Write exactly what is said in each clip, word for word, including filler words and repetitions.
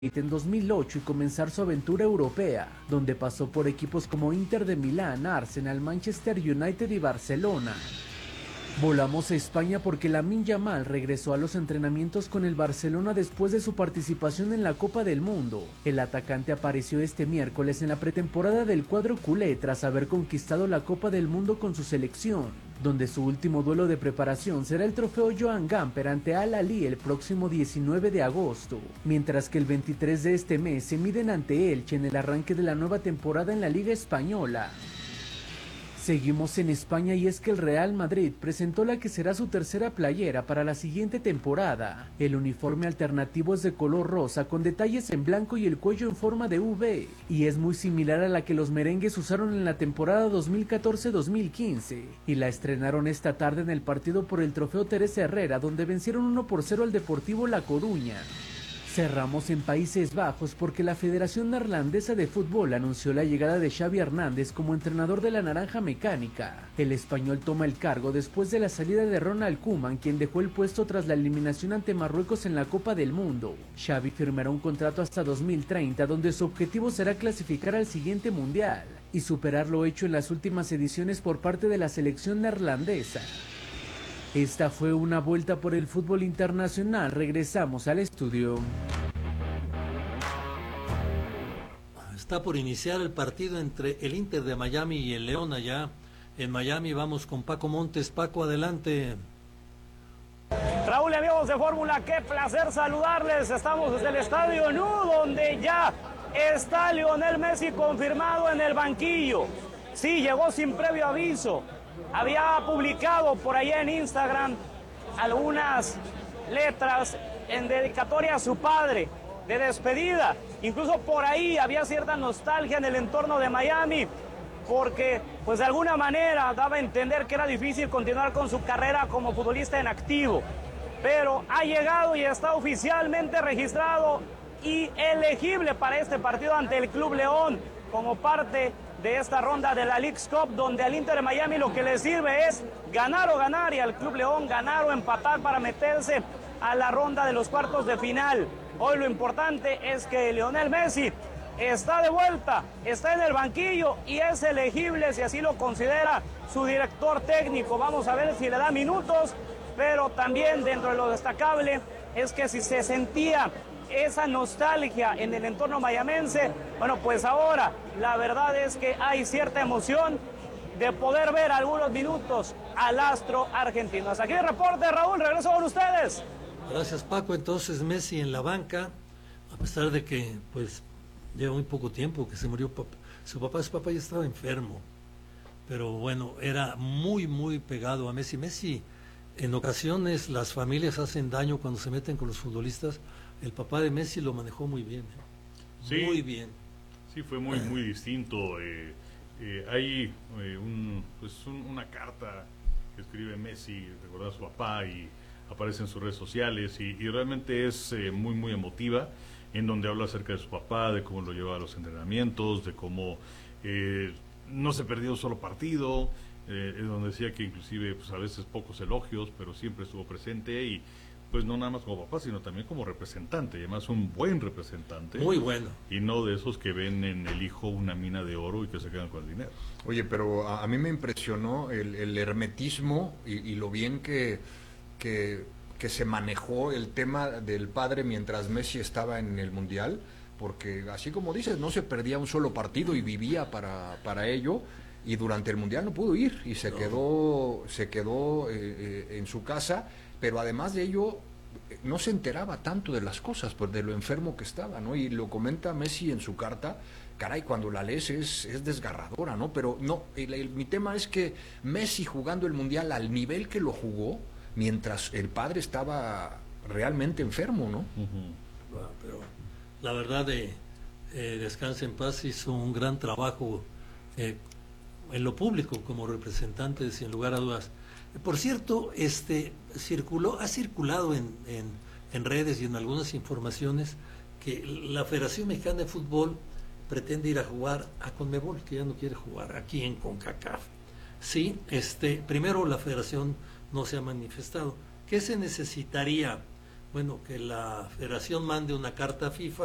en dos mil ocho y comenzar su aventura europea, donde pasó por equipos como Inter de Milán, Arsenal, Manchester United y Barcelona. Volamos a España porque Lamine Yamal regresó a los entrenamientos con el Barcelona después de su participación en la Copa del Mundo. El atacante apareció este miércoles en la pretemporada del cuadro culé tras haber conquistado la Copa del Mundo con su selección, donde su último duelo de preparación será el trofeo Joan Gamper ante Al Ahly el próximo diecinueve de agosto, mientras que el veintitrés de este mes se miden ante Elche en el arranque de la nueva temporada en la Liga Española. Seguimos en España y es que el Real Madrid presentó la que será su tercera playera para la siguiente temporada. El uniforme alternativo es de color rosa con detalles en blanco y el cuello en forma de V, y es muy similar a la que los merengues usaron en la temporada dos mil catorce dos mil quince, y la estrenaron esta tarde en el partido por el trofeo Teresa Herrera, donde vencieron uno por cero al Deportivo La Coruña. Cerramos en Países Bajos porque la Federación Neerlandesa de Fútbol anunció la llegada de Xavi Hernández como entrenador de la Naranja Mecánica. El español toma el cargo después de la salida de Ronald Koeman, quien dejó el puesto tras la eliminación ante Marruecos en la Copa del Mundo. Xavi firmará un contrato hasta dos mil treinta, donde su objetivo será clasificar al siguiente mundial y superar lo hecho en las últimas ediciones por parte de la selección neerlandesa. Esta fue una vuelta por el fútbol internacional. Regresamos al estudio. Está por iniciar el partido entre el Inter de Miami y el León allá en Miami. Vamos con Paco Montes. Paco, adelante. Raúl y amigos de Fórmula, qué placer saludarles. Estamos desde el Estadio Nou, donde ya está Lionel Messi confirmado en el banquillo. Sí, llegó sin previo aviso. Había publicado por allá en Instagram algunas letras en dedicatoria a su padre, de despedida. Incluso por ahí había cierta nostalgia en el entorno de Miami, porque pues de alguna manera daba a entender que era difícil continuar con su carrera como futbolista en activo. Pero ha llegado y está oficialmente registrado y elegible para este partido ante el Club León, como parte de esta ronda de la Leagues Cup, donde al Inter de Miami lo que le sirve es ganar o ganar, y al Club León ganar o empatar para meterse a la ronda de los cuartos de final. Hoy lo importante es que Lionel Messi está de vuelta, está en el banquillo y es elegible si así lo considera su director técnico. Vamos a ver si le da minutos, pero también dentro de lo destacable es que si se sentía esa nostalgia en el entorno mayamense, bueno, pues ahora la verdad es que hay cierta emoción de poder ver algunos minutos al astro argentino. Hasta aquí el reporte, Raúl, regreso con ustedes. Gracias, Paco. Entonces Messi en la banca, a pesar de que pues lleva muy poco tiempo que se murió papá. Su papá, su papá ya estaba enfermo, pero bueno, era muy muy pegado a Messi. Messi, en ocasiones las familias hacen daño cuando se meten con los futbolistas. El papá de Messi lo manejó muy bien, ¿eh? Sí, muy bien. Sí, fue muy muy distinto. Eh, eh, hay eh, un, pues un, una carta que escribe Messi, recordar a su papá, y aparece en sus redes sociales, y, y realmente es eh, muy muy emotiva, en donde habla acerca de su papá, de cómo lo lleva a los entrenamientos, de cómo eh, no se perdió un solo partido, eh, es donde decía que inclusive pues a veces pocos elogios, pero siempre estuvo presente, y pues no nada más como papá, sino también como representante, y además un buen representante. Muy bueno. Y no de esos que ven en el hijo una mina de oro y que se quedan con el dinero. Oye, pero a, a mí me impresionó el, el hermetismo y, y lo bien que, que, que se manejó el tema del padre mientras Messi estaba en el Mundial, porque así como dices, no se perdía un solo partido y vivía para, para ello, y durante el Mundial no pudo ir y se no. quedó, se quedó eh, eh, en su casa. Pero además de ello, no se enteraba tanto de las cosas, pues de lo enfermo que estaba, ¿no? Y lo comenta Messi en su carta, caray, cuando la lees es, es desgarradora, ¿no? Pero no, el, el, mi tema es que Messi jugando el Mundial al nivel que lo jugó, mientras el padre estaba realmente enfermo, ¿no? Uh-huh. Bueno, pero la verdad, de eh, Descansa en Paz hizo un gran trabajo eh, en lo público como representante, sin lugar a dudas. Por cierto, este circuló, ha circulado en, en, en redes y en algunas informaciones que la Federación Mexicana de Fútbol pretende ir a jugar a Conmebol, que ya no quiere jugar aquí en CONCACAF. Sí, este, primero la Federación no se ha manifestado. ¿Qué se necesitaría? Bueno, que la Federación mande una carta a FIFA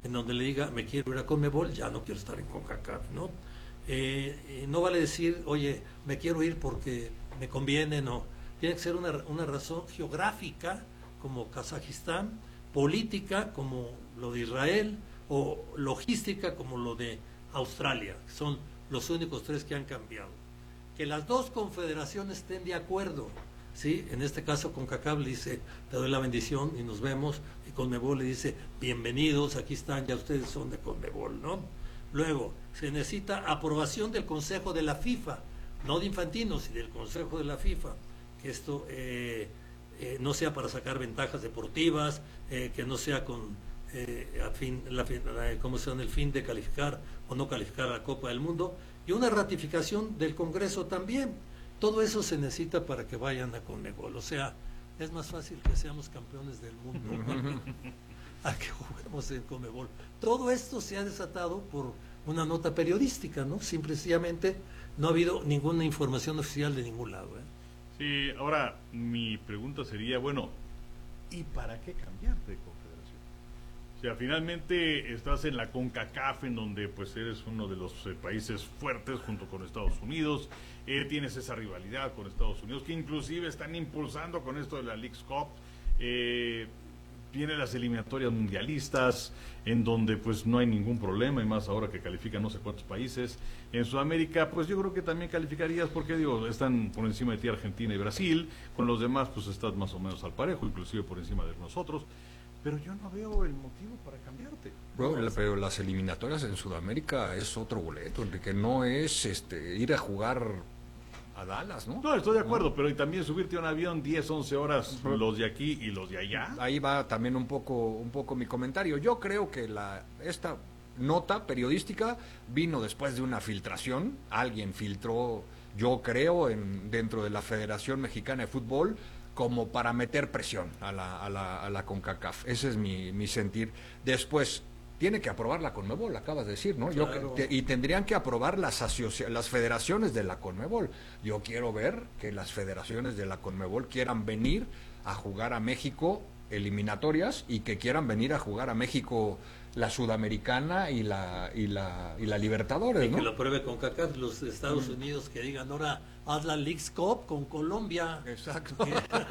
en donde le diga, me quiero ir a CONMEBOL, ya no quiero estar en CONCACAF, ¿no? Eh, eh, no vale decir, oye, me quiero ir porque me conviene, no. Tiene que ser una, una razón geográfica, como Kazajistán, política, como lo de Israel, o logística, como lo de Australia. Son los únicos tres que han cambiado. Que las dos confederaciones estén de acuerdo, ¿sí? En este caso, CONCACAF le dice, te doy la bendición y nos vemos, y CONMEBOL le dice, bienvenidos, aquí están, ya ustedes son de CONMEBOL, ¿no? Luego, se necesita aprobación del Consejo de la FIFA, no de Infantino, sino del Consejo de la FIFA, que esto eh, eh, no sea para sacar ventajas deportivas, eh, que no sea con eh, a fin, la, la, como sea en el fin de calificar o no calificar a la Copa del Mundo, y una ratificación del Congreso también. Todo eso se necesita para que vayan a CONMEBOL. O sea, es más fácil que seamos campeones del mundo a que juguemos en CONMEBOL. Todo esto se ha desatado por una nota periodística, ¿no? Simplemente no ha habido ninguna información oficial de ningún lado, ¿eh? Sí, ahora mi pregunta sería, bueno, ¿y para qué cambiarte de confederación? O sea, finalmente estás en la CONCACAF, en donde pues eres uno de los eh, países fuertes junto con Estados Unidos, eh, tienes esa rivalidad con Estados Unidos, que inclusive están impulsando con esto de la Leagues Cup, eh, vienen las eliminatorias mundialistas, en donde pues no hay ningún problema, y más ahora que califican no sé cuántos países. En Sudamérica, pues yo creo que también calificarías, porque digo, están por encima de ti Argentina y Brasil, con los demás pues estás más o menos al parejo, inclusive por encima de nosotros, pero yo no veo el motivo para cambiarte. Bro, pero las eliminatorias en Sudamérica es otro boleto, Enrique, no es este ir a jugar a Dallas, ¿no? No, estoy de acuerdo, ¿no? Pero y también subirte a un avión diez, once horas, pero los de aquí y los de allá. Ahí va también un poco un poco mi comentario. Yo creo que la esta nota periodística vino después de una filtración. Alguien filtró, yo creo, en dentro de la Federación Mexicana de Fútbol, como para meter presión a la, a la, a la CONCACAF. Ese es mi, mi sentir. Después, tiene que aprobar la CONMEBOL, acabas de decir, ¿no? Claro. Yo, y tendrían que aprobar las, asocia las federaciones de la CONMEBOL. Yo quiero ver que las federaciones de la CONMEBOL quieran venir a jugar a México eliminatorias, y que quieran venir a jugar a México la Sudamericana y la y la y la Libertadores, y ¿no? que lo pruebe CONCACAF, los Estados mm. Unidos, que digan, ahora haz la Leagues Cup con Colombia. Exacto.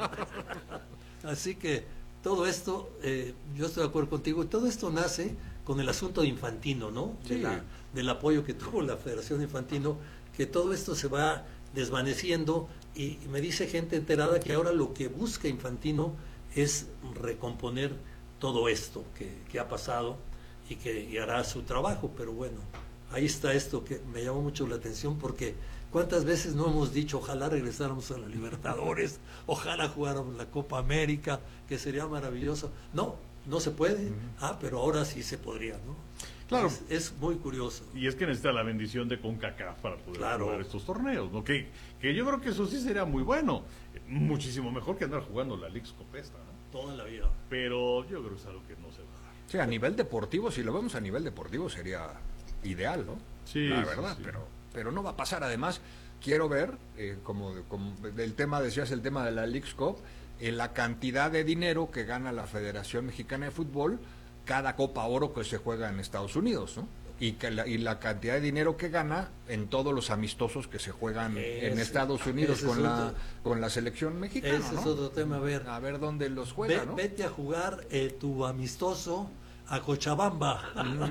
Así que todo esto, eh, yo estoy de acuerdo contigo, todo esto nace con el asunto de Infantino, ¿no? Sí. De la, del apoyo que tuvo la Federación Infantino, que todo esto se va desvaneciendo, y, y me dice gente enterada que ahora lo que busca Infantino es recomponer todo esto que, que ha pasado, y que y hará su trabajo. Pero bueno, ahí está esto que me llamó mucho la atención, porque ¿cuántas veces no hemos dicho ojalá regresáramos a la Libertadores, ojalá jugáramos la Copa América, que sería maravilloso? No, no se puede. Uh-huh. Ah, pero ahora sí se podría, ¿no? Claro. Es, es muy curioso. Y es que necesita la bendición de CONCACAF para poder claro. jugar estos torneos, ¿no? Que, que yo creo que eso sí sería muy bueno. Muchísimo mejor que andar jugando la Leagues Cup esta, ¿no? Toda la vida. Pero yo creo que es algo que no se va a dar. Sí, a nivel deportivo, si lo vemos a nivel deportivo, sería ideal, ¿no? Sí, la sí, verdad, sí. pero pero no va a pasar. Además, quiero ver, eh, como, como del tema, decías el tema de la Leagues Cup, en la cantidad de dinero que gana la Federación Mexicana de Fútbol cada Copa Oro que se juega en Estados Unidos, ¿no? Y, que la, y la cantidad de dinero que gana en todos los amistosos que se juegan ese, en Estados Unidos con la otro, con la selección mexicana, ese ¿no? es otro tema. A ver, a ver dónde los juega, ve, ¿no? Vete a jugar eh, tu amistoso a Cochabamba.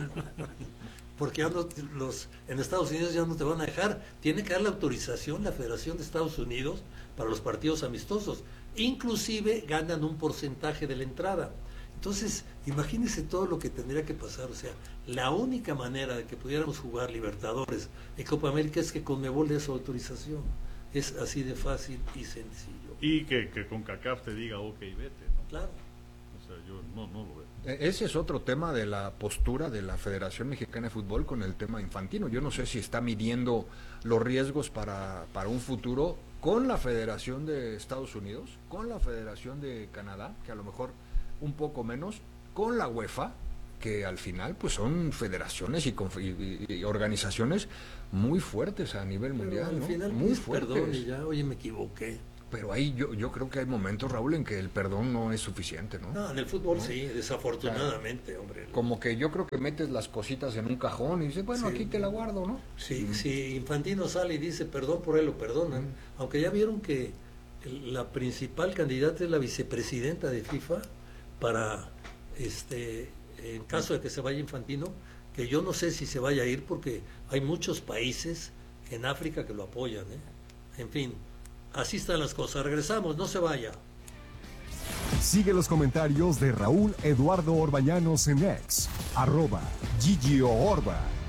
Porque ya no, los, en Estados Unidos ya no te van a dejar. Tiene que dar la autorización la Federación de Estados Unidos para los partidos amistosos. Inclusive ganan un porcentaje de la entrada. Entonces, imagínense todo lo que tendría que pasar. O sea, la única manera de que pudiéramos jugar Libertadores y Copa América es que CONMEBOL dé su autorización. Es así de fácil y sencillo. Y que, que CONCACAF te diga, ok, vete, ¿no? Claro. O sea, yo no, no lo veo. Ese es otro tema de la postura de la Federación Mexicana de Fútbol con el tema Infantino. Yo no sé si está midiendo los riesgos para, para un futuro con la Federación de Estados Unidos, con la Federación de Canadá, que a lo mejor un poco menos, con la UEFA, que al final pues son federaciones y, y, y organizaciones muy fuertes a nivel mundial, al ¿no? final, muy pues, fuertes. Perdón, y ya, oye, me equivoqué. pero ahí yo, yo creo que hay momentos, Raúl, en que el perdón no es suficiente, ¿no? No, en el fútbol ¿no? sí, desafortunadamente, claro. hombre. Como que yo creo que metes las cositas en un cajón y dices, bueno, sí. aquí te la guardo, ¿no? Sí, mm. si Infantino sale y dice perdón por él, lo perdonan. Mm. Aunque ya vieron que la principal candidata es la vicepresidenta de FIFA para, este, en caso de que se vaya Infantino, que yo no sé si se vaya a ir porque hay muchos países en África que lo apoyan, ¿eh? En fin. Así están las cosas. Regresamos, no se vaya. Sigue los comentarios de Raúl Eduardo Orbañanos en X, arroba Gigio Orba.